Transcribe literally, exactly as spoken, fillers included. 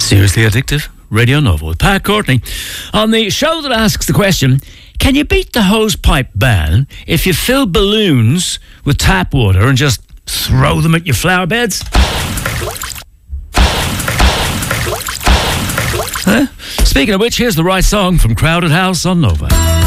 Seriously Addictive, Radio Nova with Pat Courtney. On the show that asks the question, can you beat the hosepipe ban if you fill balloons with tap water and just throw them at your flower beds? Huh? Speaking of which, here's the right song from Crowded House on Nova.